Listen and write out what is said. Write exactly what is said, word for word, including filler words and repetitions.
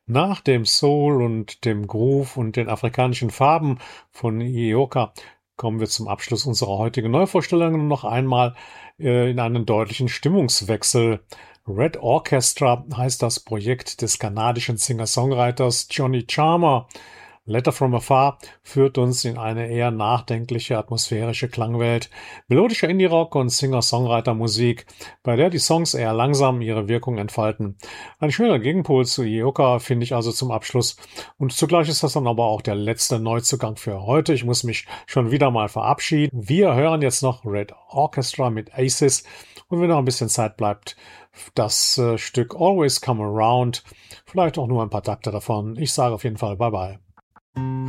Nach dem Soul und dem Groove und den afrikanischen Farben von Ioka kommen wir zum Abschluss unserer heutigen Neuvorstellung noch einmal äh, in einen deutlichen Stimmungswechsel. Red Orchestra heißt das Projekt des kanadischen Singer-Songwriters Johnny Charmer. Letter from Afar führt uns in eine eher nachdenkliche, atmosphärische Klangwelt, melodischer Indie-Rock und Singer-Songwriter-Musik, bei der die Songs eher langsam ihre Wirkung entfalten. Ein schöner Gegenpol zu Ioka finde ich also zum Abschluss. Und zugleich ist das dann aber auch der letzte Neuzugang für heute. Ich muss mich schon wieder mal verabschieden. Wir hören jetzt noch Red Orchestra mit Aces und wenn noch ein bisschen Zeit bleibt, das äh, Stück Always Come Around. Vielleicht auch nur ein paar Takte davon. Ich sage auf jeden Fall Bye-bye.